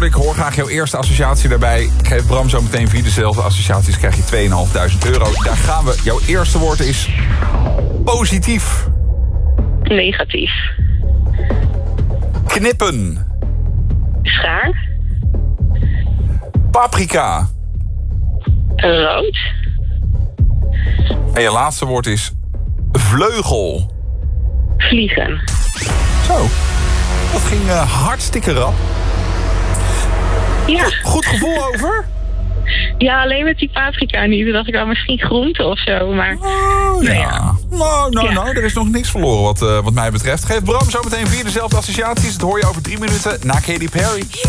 antwoorden. Ik hoor graag jouw eerste associatie daarbij. Geef Bram zo meteen 4 dezelfde associaties. Krijg je €2.500. Daar gaan we. Jouw eerste woord is positief. Negatief. Knippen. Schaar. Paprika. Rood. En je laatste woord is vleugel. Vliegen. Zo, dat ging hartstikke rap. Ja. Goed gevoel over? Ja, alleen met die paprika niet. Toen dacht ik wel misschien groente of zo, maar... Oh, ja. ja. Nou, er is nog niks verloren wat mij betreft. Geef Bram zo meteen 4 dezelfde associaties. Dat hoor je over 3 minuten na Katy Perry.